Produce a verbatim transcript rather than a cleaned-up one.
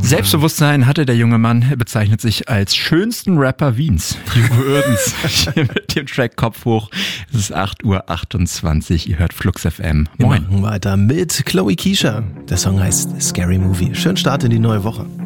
Selbstbewusstsein hatte der junge Mann. Er bezeichnet sich als schönsten Rapper Wiens. Hugo Urbans hier mit dem Track Kopf hoch. Es ist acht Uhr achtundzwanzig. Ihr hört Flux F M. Moin. Wir machen weiter mit Chloe Keisha. Der Song heißt Scary Movie. Schönen Start in die neue Woche.